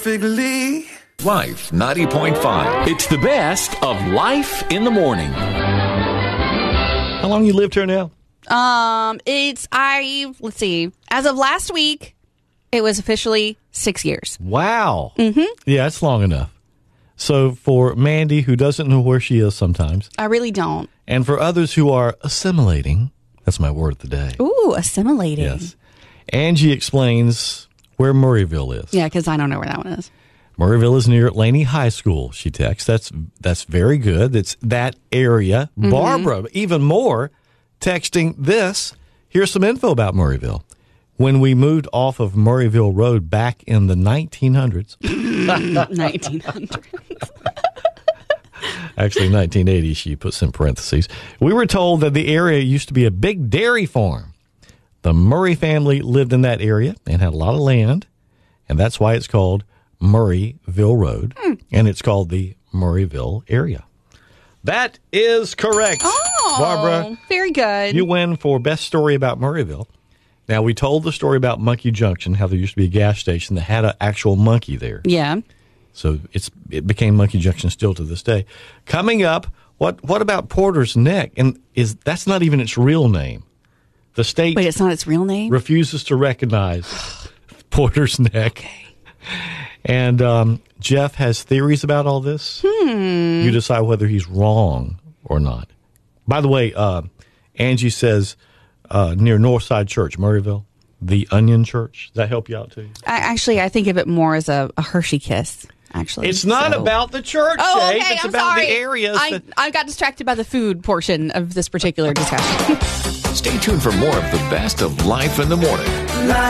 Figley. Life 90.5. It's the best of Life in the Morning. How long you lived here now? Let's see. As of last week, it was officially 6 years. Wow. Mm-hmm. Yeah, that's long enough. So for Mandy, who doesn't know where she is sometimes. I really don't. And for others who are assimilating, that's my word of the day. Ooh, assimilating. Yes. Angie explains where Murrayville is. Yeah, because I don't know where that one is. Murrayville is near Laney High School, she texts. That's very good. It's that area. Mm-hmm. Barbara, even more, texting this. Here's some info about Murrayville. When we moved off of Murrayville Road back in the 1900s. 1900s. Actually, 1980, she puts in parentheses. We were told that the area used to be a big dairy farm. The Murray family lived in that area and had a lot of land, and that's why it's called Murrayville Road, and it's called the Murrayville area. That is correct. Oh, Barbara, very good. you win for best story about Murrayville. Now, we told the story about Monkey Junction, how there used to be a gas station that had an actual monkey there. Yeah. So it became Monkey Junction still to this day. Coming up, what about Porter's Neck? And that's not even its real name. The state Wait, it's not its real name? refuses to recognize Porter's Neck. Okay. And Jeff has theories about all this. You decide whether he's wrong or not. By the way, Angie says near Northside Church, Murrayville, the Onion Church. Does that help you out too? I think of it more as a Hershey kiss. Actually, it's not about the church, okay, Dave. It's I'm about sorry. the areas. I got distracted by the food portion of this particular discussion. Stay tuned for more of the best of Life in the Morning.